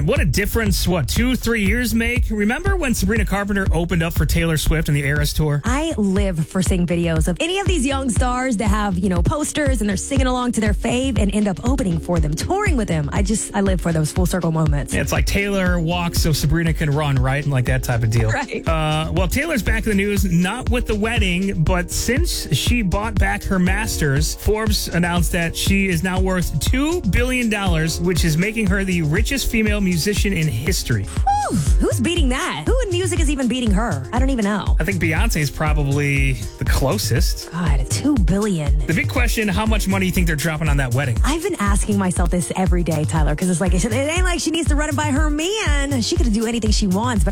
man, what a difference, 2-3 years make? Remember when Sabrina Carpenter opened up for Taylor Swift on the Eras Tour? I live for seeing videos of any of these young stars that have, posters and they're singing along to their fave and end up opening for them, touring with them. I live for those full circle moments. Yeah, it's like Taylor walks so Sabrina can run, right? And like that type of deal. Right. Well, Taylor's back in the news, not with the wedding, but since she bought back her masters, Forbes announced that she is now worth $2 billion, which is making her the richest female musician in history. Whew, who's beating that? Who in music is even beating her? I don't even know. I think Beyonce is probably the closest. God, $2 billion. The big question, how much money do you think they're dropping on that wedding? I've been asking myself this every day, Tyler, because it's like, it ain't like she needs to run it by her man. She could do anything she wants, but